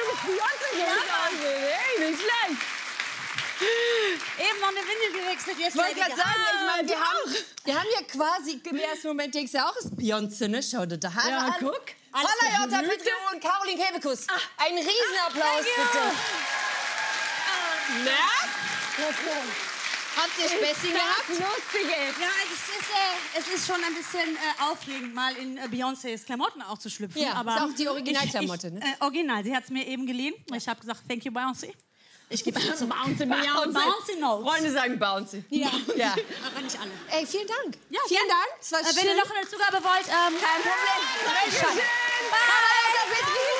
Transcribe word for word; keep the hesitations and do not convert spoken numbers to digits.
ist Beyoncé ja. Hey, nicht schlecht. Eben noch eine Windel gewechselt. Jetzt ich wollte gerade sagen, ich meine, wir ah, haben, wir haben ja quasi im ersten Moment denkst du ja auch, ist Beyoncé, ne? Schau dir da Haare Ja, an. guck. Holla, Jutta Petri und Caroline Kebekus. Ah. Ein Riesenapplaus, bitte. Na? Habt ihr Späßchen gehabt? Lustig, ey. Ja, es ist, äh, es ist schon ein bisschen äh, aufregend, mal in äh, Beyoncés Klamotten auch zu schlüpfen. Ja, aber ist auch die Originalklamotte, ich, ich, ne? Äh, original, sie hat es mir eben geliehen. Ich habe gesagt, thank you, Beyoncé. Ich gebe es zum Bouncy, Beyoncé. Bouncy Notes. Freunde sagen Bouncy. Ja. ja. Aber nicht alle. Ey, vielen Dank. Ja, vielen gerne. Dank. Es war Äh, schön. wenn ihr noch eine Zugabe wollt, ähm, Kein Problem. Bescheid. Bye. Bye.